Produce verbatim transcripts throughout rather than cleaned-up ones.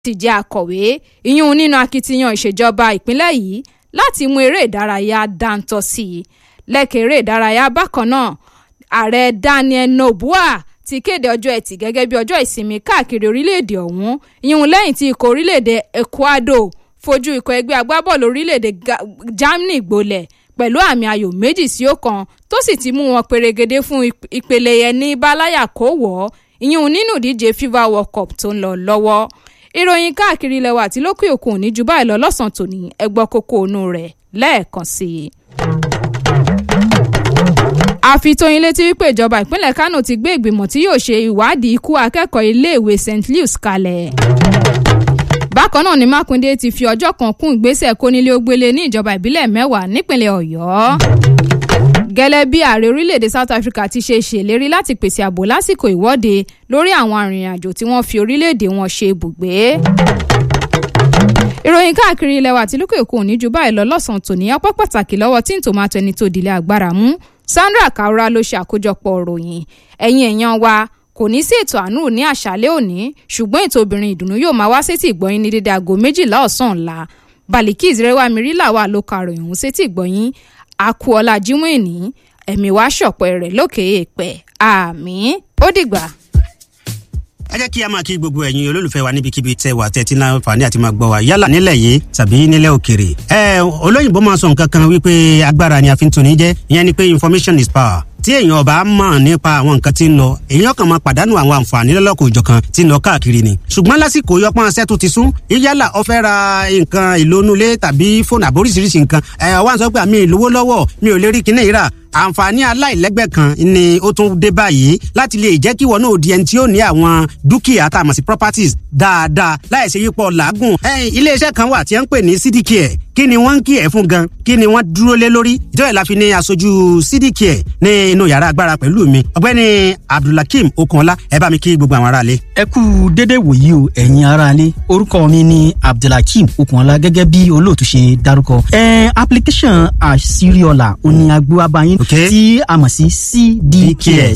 ti jẹ́ akọ̀wé ìyún nínú akitiyan ìṣèjọba ìpínlẹ̀ yìí láti mú eré ìdárayá dáńtọ́ sí i. lẹ́ka eré ìdárayá bákan náà ààrẹ Daniel Noboa ti kéde ọjọ́ ẹtì gẹ́gẹ́ bí ọjọ́ ìsinmi káàkiri orílẹ̀-èdè ọ̀hún ìyún lẹ́yìn tí ikọ̀ orílẹ̀-èdè Ecuador fojú ikọ̀ ẹgbẹ́ agbábọ́ọ̀lù orílẹ̀-èdè Germany gbolẹ̀ pẹ̀lú àmì ayò méjì sí ọ̀kan tó sì ti mú wọn perégedé fún ìpele yẹn ní báláyà kó wọ̀ ìyún nínú ìdíje FIFA World Cup tó ń lọ lọ́wọ́. ìròyìn káàkiri ilẹ̀ wa àti lókè òkun ní jù báyìí lọ lọ́sàn-án tòní ẹ gbọ́ kókó inú rẹ̀ lẹ́ẹ̀kan sí i. àfitóyin létí wípé ìjọba ìpínlẹ̀ Kánò ti gbé ìgbìmọ̀ tí yóò ṣe ìwádìí ikú akẹ́kọ̀ọ́ iléèwé Saint Louis kalẹ̀. bákan náà ni Mákindé ti fi ọjọ́ kan kún ìgbésẹ̀ kónílé-ó-gbélé ní ìjọba ìbílẹ̀ mẹ́wàá nípínlẹ̀ Ọ̀yọ́. gẹ́lẹ́ bí ààrẹ orílẹ̀-èdè South Africa ti ṣe ṣèlérí láti pèsè ààbò lásìkò ìwọ́de lórí àwọn arìnrìn-àjò tí wọ́n fi orílẹ̀-èdè wọn ṣe ibùgbé. ìròyìn káàkiri ilẹ̀ wa àti lókè òkun ní ju báyìí lọ lọ́sàn-án tòní ọpẹ́ pàtàkì lọ́wọ́ tí ń tòmátò ẹni tó dìlé agbára mú Sandra Kaura ló ṣe àkójọpọ̀ ìròyìn ẹ̀yin èèyàn wa kò ní sí ètò àánú ní àṣálẹ́ òní ṣùgbọ́n ètò obìnrin ìdùnnú yóò máa wá sétí ìgbọ̀yìn ní dédé aago méjìlá ọ̀sán ọ̀la Balikis Rẹwàmírí làwà ló ka ròyìn ọ̀hún sétí ìgbọ̀yìn Akúọlá Jímọ̀ ẹni ẹ̀mí wá ṣọ̀pẹ́ rẹ̀ lókè èèpẹ̀ àmín ó dìgbà. ẹ jẹ́ kí a máa kí gbogbo ẹ̀yin olólùfẹ́ wa níbikíbi tẹ́ wà tẹ́tí náà fàní àti máa gbọ́ wa yálà nílẹ̀ yìí tàbí nílẹ̀ òkèrè. ẹ olóyìnbó máa sọ nǹkan kan wípé agbára ni a fi ń tuni jẹ́ ìyẹn ni pé information is power. tí èèyàn ọba mọ̀ nípa àwọn nǹkan tí ń lọ èèyàn kan máa pàdánù àwọn àǹfààní lọ́lọ́kọ̀ òjọ̀kan tí ń lọ káàkiri ni. ṣùgbọ́n lásìkò yọpọ́n aṣẹ́ tó ti sún yálà ó fẹ́ ra nǹkan ìlónúlé tàbí fóònù àbóríṣiríṣi nǹkan ẹ̀ wá ń sọ pé àmì ìlówó lọ́wọ́ mi ò lè rí kinní yìí rà àǹfààní aláìlẹ́gbẹ́ kan ni ó tún dé báyìí láti lè jẹ́ kí wọn náà di ẹni tí ó ní àwọn dúkìá tá a mọ̀ sí properties dáadáa láì ṣe yípo làágùn. iléeṣẹ́ kan wà tí wọ́n ń pè ní Cdcare kí ni wọ́n ń kí ẹ̀ fún gan kí ni wọ́n dúró lé lórí ìjọba ìlàfi ní aṣojú Cdcare ní inú yàrá agbára pẹ̀lú mi ọ̀gbẹ́ni Abdulhakeem Okunọlá ẹ bá mi kí gbogbo àwọn aráalé. ẹ kú dédé wòyí o ẹ̀yin aráalé orúkọ mi ni Abdulhakeem Okunọlá gẹ́gẹ́ bí olóòtú ṣe dárúkọ. ẹ application àṣírí ọ̀la òní agbóhábáyín tí a mọ̀ sí Cdcare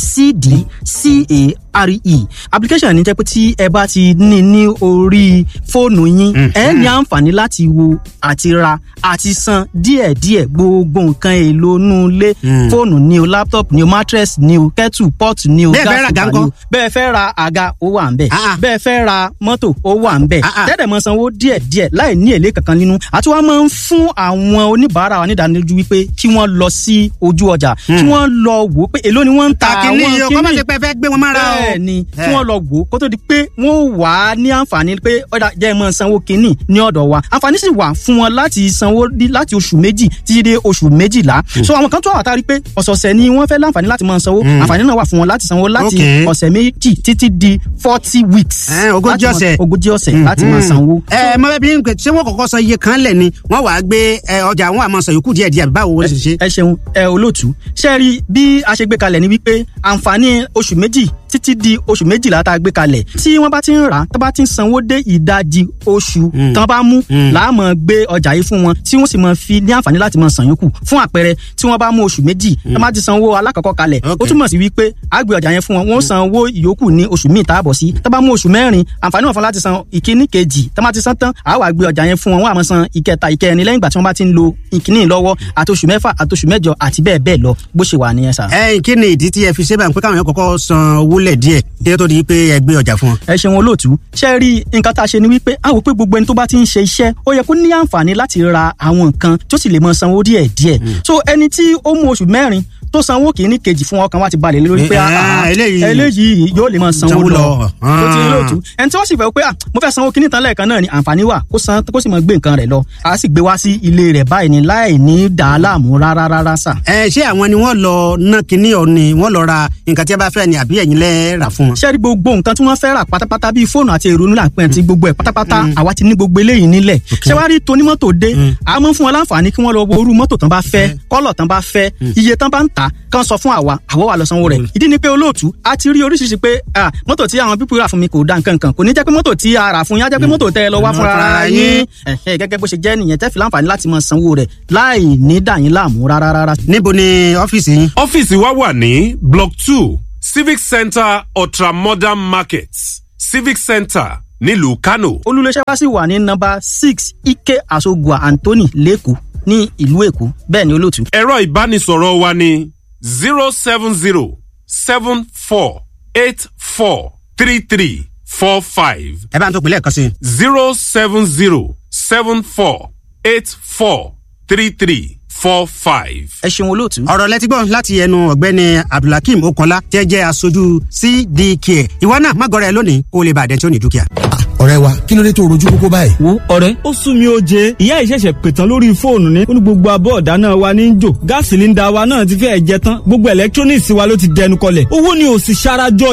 C-D-C-A-R-E application ní jẹ́ pé tí ẹ bá ti ní ní orí fóònù yín ẹ ní àǹfààní láti wo àti ra àti san díẹ̀díẹ̀ gbogbo nǹkan èlò inú ilé fóònù ni o laptop ni o mattress ni o kettle pot ni o gas cooker ni o bẹ́ẹ̀ fẹ́ ra àga ó wà ńbẹ̀ bẹ́ẹ̀ fẹ́ ra mọ́tò ó wà ńbẹ̀ tẹ́lẹ̀ mọ́ sanwó díẹ̀díẹ̀ láì ní èlé kankan nínú àti wọ́n máa ń fún àwọn oníbàárà wa nídánilójú wípé kí wọ́n lọ sí ojú ọjà kí wọ́n lọ wò ó pé èló ni wọ́n ń ta àwọn kíní kọ́ máa ṣe pé fẹ́ gbé wọn mára o. bẹ́ẹ̀ ni kí wọ́n lọ wò ó kó tó di pé wọ́n wà á ní àǹfààní pé ọ̀dà jẹ́ mọ́ sanwó kíní ní ọ̀dọ̀ wa àǹfààní sì wà fún wọn láti sanwó láti oṣù méjì títí dé oṣù méjìlá so àwọn kan tó wà tárí pé ọ̀sọ̀ọ̀sẹ̀ ni wọ́n fẹ́ láǹfààní láti máa sanwó àǹfààní náà wà fún wọn láti sanwó láti ọ̀sẹ̀ méjì títí di forty weeks ogójì ọ̀sẹ̀ ogójì ọ̀sẹ̀ láti máa sanwó. ẹ mọ bẹẹ bí n pè ṣé wọn kọ́kọ́ san iye kan lẹ ni wọn wàá gbé ọjà wọn àmọ́ san yòókù díẹ̀ díẹ̀ báwo wọn ṣe ṣe. ẹ ṣeun ẹ olóòtú ṣe rí bí a ṣe gbé kalẹ̀ ni wípé àǹfààní oṣù méjì títí di oṣù méjìlá tá a gbé kalẹ̀ tí wọ́n bá ti ń rà tó bá ti ń sanwó dé ìdajì oṣù tán bá mú láàmú gbé ọjà yìí fún wọn tí wọ́n sì máa fi ní àǹfààní láti máa san yòókù fún àpẹẹrẹ tí wọ́n bá mú oṣù méjì tó bá ti sanwó alákọ̀ọ́kọ́ kalẹ̀ ó túmọ̀ sí wípé a gbé ọjà yẹn fún wọn wọ́n san owó ìyókù ní oṣù míì tá a bọ̀ sí tó bá mú oṣù mẹ́rin àǹfààní wọn fún láti san ìkíní kejì tó bá ti san tán a wá gbé ọjà yẹn fún wọn wọ́n á máa san ìkẹta ìkẹrin lẹ́yìn ìgbà tí wọ́n bá ti ń lo ìkíní lọ́wọ́ àti oṣù mẹ́fà àti oṣù mẹ́jọ àti bẹ́ẹ̀ bẹ́ẹ̀ lọ bó ṣe wà nìyẹn sà. ẹ kí ni ìdí tí ẹ fi ṣe báyìí pé káwọn yẹn kọ́kọ́ san owó lẹ̀ díẹ̀ kí ẹ tó di pé ẹ gbé ọjà fún wọn. ẹ ṣeun olóòtú ṣe rí nǹkan tá a ṣe ni wípé a wò pé gbogbo ẹni tó bá ti ń ṣe iṣẹ́ ó yẹ kó ní àǹfààní láti ra àwọn nǹkan tó sì lè máa sanwó díẹ̀ díẹ̀ so ẹni tí ó mú oṣù mẹ́rin tó sanwó kìíní kejì fún ọkàn wa ti balẹ̀ lórí pé eléyìí yóò lè máa sanwó lọ tó ti lóòtú ẹni tí wọ́n sì fẹ́ pé mo fẹ́ sanwó kìíní tán lẹ́ẹ̀kan náà ni àǹfààní wà kó san kó sì máa gbé nǹkan rẹ̀ lọ a sì gbé wá sí ilé rẹ̀ báyìí ni láì ní dàá láàmú rárá rárá sà. ẹ ṣé àwọn ni wọ́n lọ ná kinní ọ ni wọ́n lọ ra nǹkan tí a bá fẹ́ ni àbí ẹ̀yin lẹ rà fún wọn. ṣé rí gbogbo nǹkan tí wọ́n fẹ́ rà pátápátá bíi fóònù àti èrò nílà pẹ́ àti gbogbo ẹ̀ pátápátá àwa ti ní gbogbo eléyìí nílẹ̀ ṣé wàá rí tonímọ́tò dé a máa ń fún wọn láǹfààní kí wọ́n lọ wo irú mọ́tò tán bá fẹ́ kọ́lọ̀ tán bá fẹ́ iye tán bá ń tà kán sọ fún àwa àwọ̀ wà lọ sanwó rẹ̀ ìdí ni pé olóòtú a ti rí oríṣiríṣi pé mọ́tò tí àwọn pípọ̀ rà fún mi kò dá nǹkan kan kò ní jẹ́ pé mọ́tò tí a rà fún yín á jẹ́ pé mọ́tò tẹ́ ẹ lọ wá fúnra ara yín gẹ́gẹ́ bó ṣe jẹ́ nìyẹn tẹ́ fi láǹfààní láti máa sanwó rẹ̀ láì ní dà yín láàmú rárá rárá. níbo ni ọ́fíìsì yín. ọ́fíìsì wa wà ní block two civic center ultramodern market civic center nílùú Kano. olùléṣẹ́ wa sì wà ní nọ́mbà six Ike Asogua Anthony lẹ́kọ̀ọ́ ní ìlú Èkó. bẹ́ẹ̀ ni olóòtú. ẹ̀rọ ìbánisọ̀rọ̀ wa ní zero seven zero seven four eight four three three four five. ẹ bá ń tó pinlẹ̀ kan sí. zero seven zero seven four eight four three three four five. ẹ ṣeun olóòtú. ọ̀rọ̀ lẹ́tí gbọ́ láti ẹnu ọ̀gbẹ́ni Abdulhakeem Okanla tí ẹ jẹ́ aṣojú C D K. ìwọ náà má gọrẹ lónìí kó o lè bàdẹ́ tí ó ní dúkìá. ọ̀rẹ́ wa kí ló dé tó rojú kókó báyìí. wo ọ̀rẹ́ ó sún mi ó jẹ ìyá ìṣẹ̀ṣẹ̀ pètàn lórí fóònù ní ó ní gbogbo abọ́ ọ̀dáná wa ní í jò gáàsì sílíńdà wa náà ti fẹ́ẹ̀ jẹ tán gbogbo electronics wa ló ti dẹnu kọlẹ̀ owó ni ò sì ṣarajọ